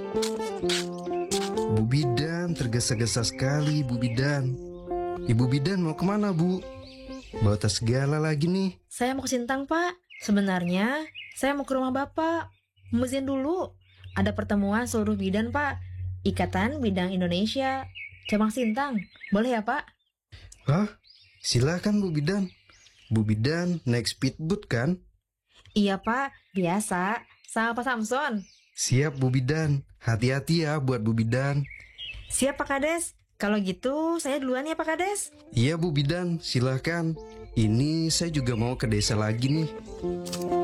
Bu Bidan tergesa-gesa sekali, Bu Bidan. Ibu Bidan mau kemana, Bu? Bawa tas segala lagi nih. Saya mau ke Sintang, Pak. Sebenarnya, saya mau ke rumah Bapak. Mau izin dulu. Ada pertemuan seluruh bidan, Pak. Ikatan Bidang Indonesia. Cabang Sintang. Boleh ya, Pak? Hah? Silakan, Bu Bidan. Bu Bidan naik speedboat kan? Iya, Pak. Biasa. Sama Pak Samson. Siap, Bu Bidan. Hati-hati ya buat Bu Bidan. Siap, Pak Kades. Kalau gitu, saya duluan ya, Pak Kades. Iya, Bu Bidan, silakan. Ini saya juga mau ke desa lagi nih.